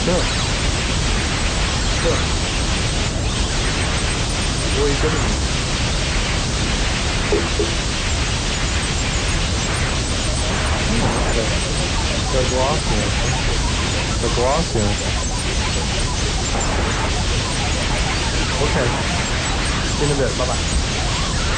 Sure. Sure. What are you giving me? The Glossian. The Glossian. Okay. See you in a bit. Bye-bye.